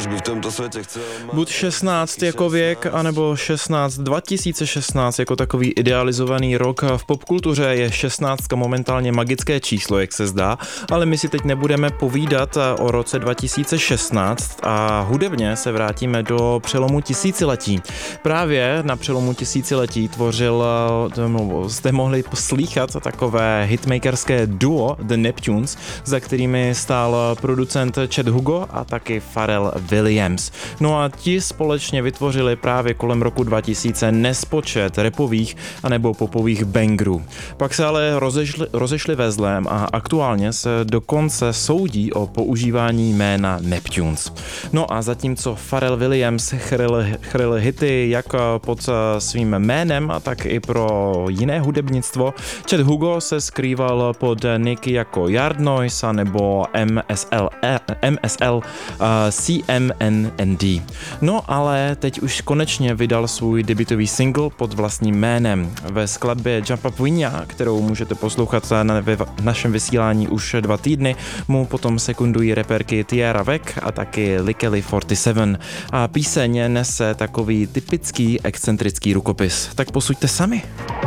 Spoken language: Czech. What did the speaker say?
by v tomto světě chcel... Buď 16 jako věk, anebo 16 2016 jako takový idealizovaný rok. V popkultuře je 16 momentálně magické číslo, jak se zdá, ale my si teď nebudeme povídat o roce 2016 a hudebně se vrátíme do přelomu tisíciletí. Právě na přelomu tisíciletí jste mohli poslýchat takové hitmakerské duo The Neptunes, za kterými stál producent Chad Hugo a taky Pharrell Williams. No a ti společně vytvořili právě kolem roku 2000 nespočet rapových anebo popových bangerů. Pak se ale rozešli ve zlém a aktuálně se dokonce soudí o používání jména Neptunes. No a zatímco Pharrell Williams chryl hity jak pod svým jménem a tak i pro jiné hudebnictvo, Chad Hugo se skrýval pod niky jako Yard Noise nebo MSL CMNND. No ale teď už konečně vydal svůj debutový single pod vlastním jménem. Ve skladbě Jump Up Vinya, kterou můžete poslouchat na našem vysílání už 2 týdny, mu potom sekundují reperky Tierra Vek a taky Likely 47. A píseň nese takový typický excentrický rukopis. Tak posuďte sami.